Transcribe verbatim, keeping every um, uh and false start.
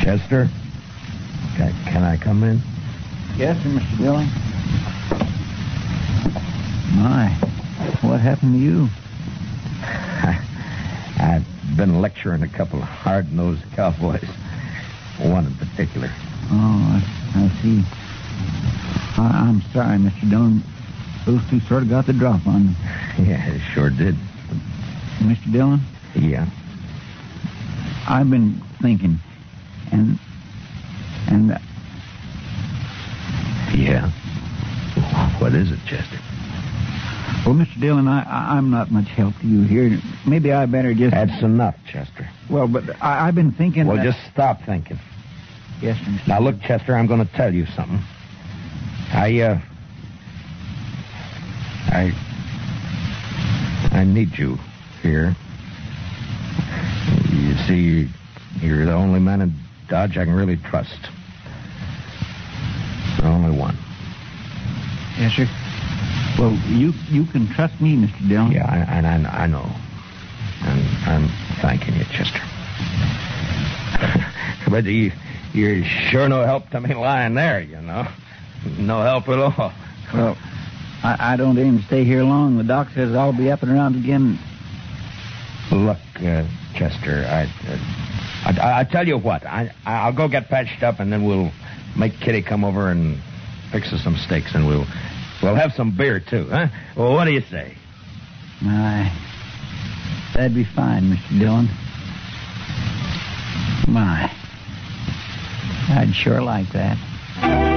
Chester? Can, can I come in? Yes, sir, Mister Dillon. My, what happened to you? I, I've been lecturing a couple of hard-nosed cowboys. One in particular. Oh, I, I see. I, I'm sorry, Mister Dillon. Those two sort of got the drop on you. Yeah, it sure did. Mister Dillon? Yeah? I've been thinking, and... and... Uh, yeah? What is it, Chester? Well, Mister Dillon, I, I, I'm not much help to you here. Maybe I better just... That's enough, Chester. Well, but I, I've been thinking... Well, that... just stop thinking. Yes, sir, Mister Now, look, Chester, I'm going to tell you something. I, uh... I... I need you here. You see, you're the only man in Dodge I can really trust. The only one. Yes, sir. Well, you you can trust me, Mister Dillon. Yeah, I, and I, I know. And I'm thanking you, Chester. But you, you're sure no help to me lying there, you know. No help at all. Well, I, I don't aim to stay here long. The doc says I'll be up and around again. Look, uh, Chester, I, uh, I, I tell you what. I, I'll go get patched up, and then we'll make Kitty come over and fix us some steaks, and we'll we'll have some beer too, huh? Well, what do you say? My, that'd be fine, Mister Dillon. My, I'd sure like that.